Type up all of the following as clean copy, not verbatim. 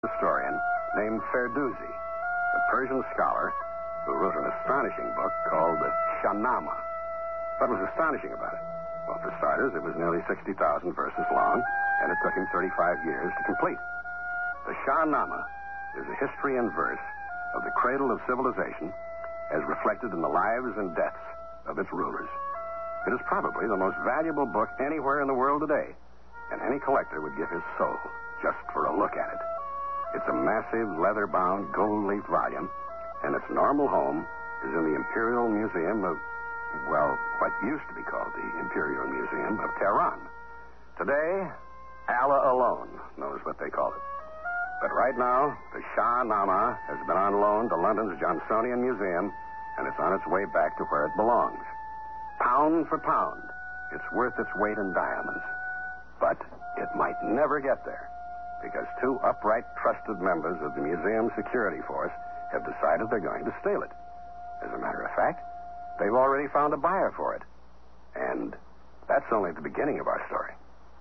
historian named Ferdowsi, a Persian scholar who wrote an astonishing book called the Shahnameh. What was astonishing about it? Well, for starters, it was nearly 60,000 verses long, and it took him 35 years to complete. The Shahnameh is a history in verse of the cradle of civilization as reflected in the lives and deaths of its rulers. It is probably the most valuable book anywhere in the world today, and any collector would give his soul just for a look at it. It's a massive, leather-bound, gold-leafed volume, and its normal home is in the Imperial Museum of, well, what used to be called the Imperial Museum of Tehran. Today, Allah alone knows what they call it. But right now, the Shahnameh has been on loan to London's Johnsonian Museum, and it's on its way back to where it belongs. Pound for pound, it's worth its weight in diamonds. But it might never get there, because two upright, trusted members of the museum's security force have decided they're going to steal it. As a matter of fact, they've already found a buyer for it. And that's only the beginning of our story.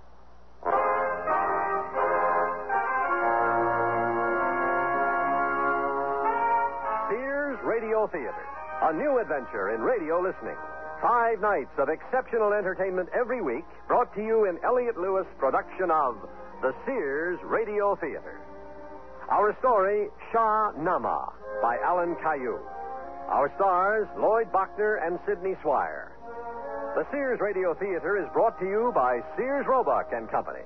Sears Radio Theater, a new adventure in radio listening. 5 nights of exceptional entertainment every week, brought to you in Elliott Lewis production of the Sears Radio Theater. Our story, Shahnameh, by Alan Caillou. Our stars, Lloyd Bachner and Sidney Swire. The Sears Radio Theater is brought to you by Sears Roebuck and Company.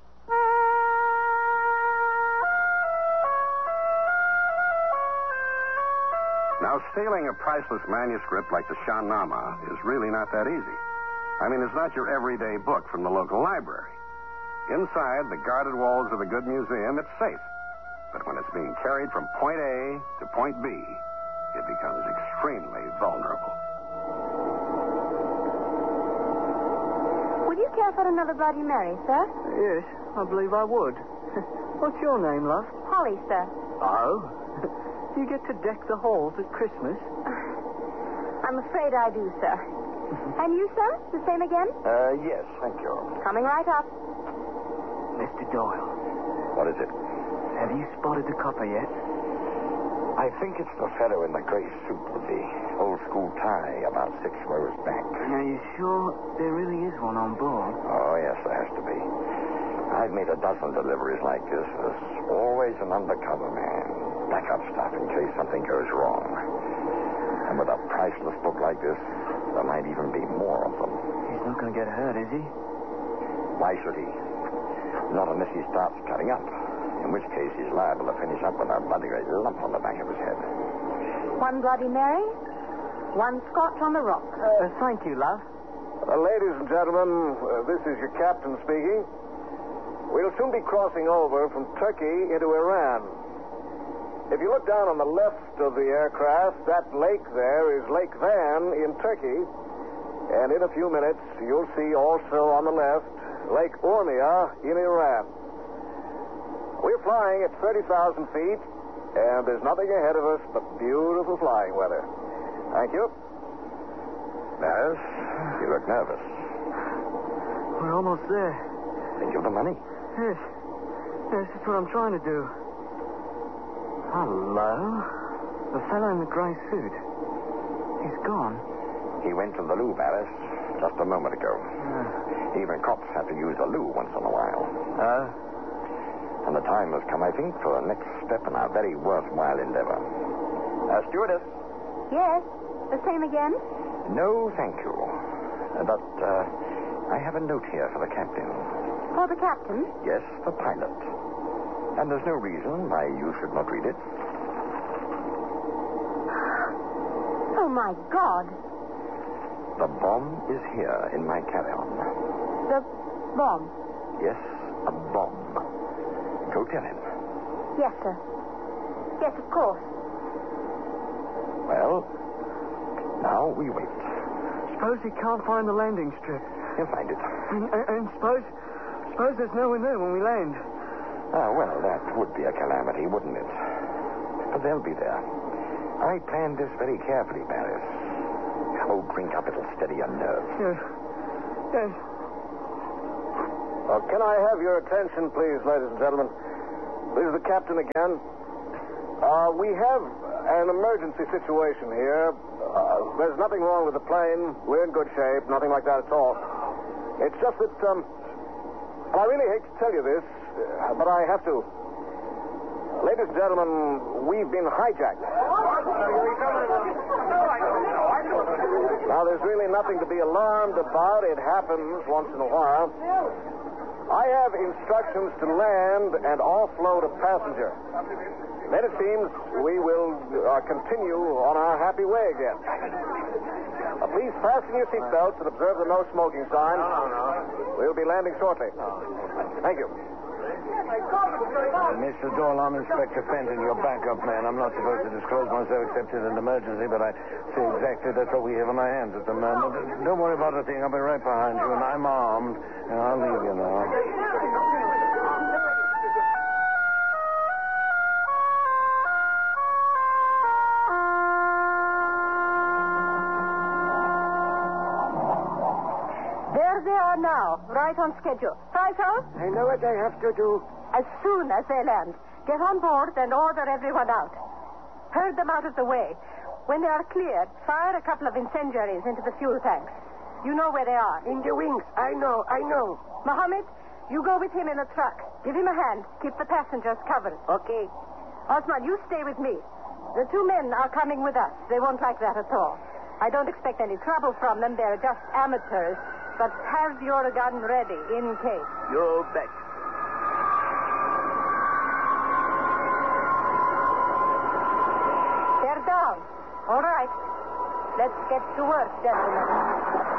Now, stealing a priceless manuscript like the Shahnameh is really not that easy. I mean, it's not your everyday book from the local library. Inside the guarded walls of a good museum, it's safe. But when it's being carried from point A to point B, it becomes extremely vulnerable. Would you care for another Bloody Mary, sir? Yes, I believe I would. What's your name, love? Holly, sir. Oh? Do you get to deck the halls at Christmas? I'm afraid I do, sir. And you, sir? The same again? Yes, thank you. Coming right up. Mr. Doyle, What is it? have you spotted the copper yet? I think it's the fellow in the gray suit with the old-school tie about 6 rows back. Are you sure there really is one on board? Oh, yes, there has to be. I've made a dozen deliveries like this. There's always an undercover man. Backup stuff in case something goes wrong. And with a priceless book like this, there might even be more of them. He's not going to get hurt, is he? Why should he? Not unless he starts cutting up. In which case, he's liable to finish up with a bloody lump on the back of his head. One Bloody Mary, one Scotch on the rock. Thank you, love. Ladies and gentlemen, this is your captain speaking. We'll soon be crossing over from Turkey into Iran. If you look down on the left of the aircraft, that lake there is Lake Van in Turkey. And in a few minutes, you'll see also on the left Lake Urmia in Iran. We're flying at 30,000 feet, and there's nothing ahead of us but beautiful flying weather. Thank you. Maris, you look nervous. We're almost there. Think of the money? Yes. Yes, that's what I'm trying to do. Hello? The fellow in the gray suit. He's gone. He went to the loo, Maris, just a moment ago. Even cops have to use the loo once in a while. And the time has come, I think, for the next step in our very worthwhile endeavor. Stewardess. Yes. The same again? No, thank you. But I have a note here for the captain. For the captain? Yes, the pilot. And there's no reason why you should not read it. Oh, my God. The bomb is here in my carry-on. The bomb. Yes, a bomb. Go tell him. Yes, sir. Yes, of course. Well, now we wait. Suppose he can't find the landing strip. He'll find it. And suppose there's no one there when we land. Well, that would be a calamity, wouldn't it? But they'll be there. I planned this very carefully, Paris. Oh, drink up. It'll steady your nerves. Yes. Yes. Can I have your attention, please, ladies and gentlemen? This is the captain again. We have an emergency situation here. There's nothing wrong with the plane. We're in good shape. Nothing like that at all. It's just that, and I really hate to tell you this, but I have to. Ladies and gentlemen, we've been hijacked. Now, there's really nothing to be alarmed about. It happens once in a while. I have instructions to land and offload a passenger. Then it seems we will continue on our happy way again. Please fasten your seatbelts and observe the no smoking sign. We'll be landing shortly. Thank you. Mr. Doyle, I'm Inspector Fenton, your backup man. I'm not supposed to disclose myself except in an emergency, but I see exactly that's what we have on our hands at the moment. Don't worry about a thing. I'll be right behind you, and I'm armed, and I'll leave you now. There they are now, right on schedule. Faisal? I know what I have to do. As soon as they land, get on board and order everyone out. Herd them out of the way. When they are cleared, fire a couple of incendiaries into the fuel tanks. You know where they are. In the wings. I know. Mohammed, you go with him in the truck. Give him a hand. Keep the passengers covered. Okay. Osman, you stay with me. The two men are coming with us. They won't like that at all. I don't expect any trouble from them. They're just amateurs. But have your gun ready in case. You bet. They're down. All right. Let's get to work, gentlemen.